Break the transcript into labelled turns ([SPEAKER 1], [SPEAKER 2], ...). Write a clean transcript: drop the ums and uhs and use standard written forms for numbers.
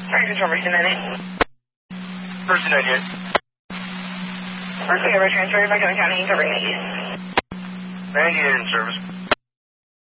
[SPEAKER 1] Sorry, control Mercy 98.
[SPEAKER 2] Mercy 98.
[SPEAKER 1] Mercy, over transfer, back in the county, covering the east.
[SPEAKER 2] 98 in service.